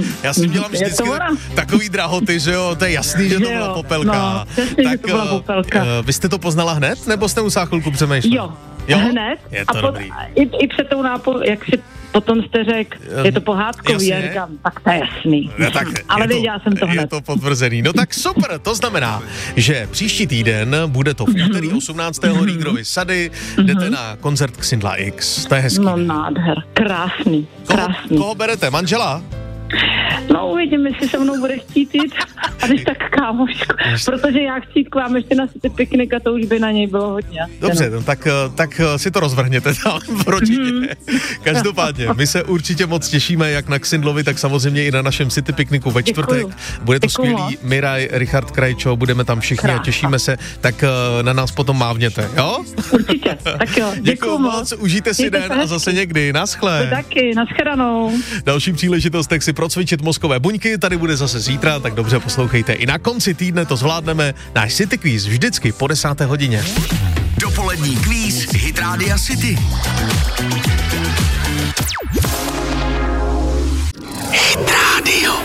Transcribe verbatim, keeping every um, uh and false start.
Já si dělám vždycky takový drahoty, že jo, to je jasný, že, že to byla jo, popelka. No, přesně, tak, že to byla popelka. Uh, vy jste to poznala hned, nebo jste musela chvilku přemýšlet? Jo, jo? hned. Je to a dobrý. pod, i, i před tou nápol, jak si potom jste řekl, je to pohádkový, já říkám, tak to je jasný. Ne, tak ale věděla jsem to hned. Je to potvrzený. No tak super, to znamená, že příští týden bude to v úterý osmnáctého Rígrovy sady, jdete na koncert Xindla X, to je hezký. No nádher, krásný, krásný. Koho, koho berete, manžela? No uvidím, jestli se mnou bude chtít jít, a když tak kámošku, protože já chci jít k vám ještě na City Picnic a to už by na něj bylo hodně. Dobře, no, tak, tak si to rozvrhněte tam v rodině. Hmm. Každopádně, my se určitě moc těšíme jak na Xindlovi, tak samozřejmě i na našem City Picnicu ve čtvrtek. Děkuju. Bude to Děkuju. skvělý, Miraj, Richard Krajčo, budeme tam všichni Krása. A těšíme se, tak na nás potom mávněte, jo? Určitě, tak jo. Děkuju moc, užijte si den a zase někdy, naschle. Taky, naschledanou. Další příležitost, tak si procvičit mozkové buňky, tady bude zase zítra, tak dobře poslouchejte. I na konci týdne to zvládneme. Náš City Quiz vždycky po desáté hodině. Dopolední kvíz Hit Rádia City.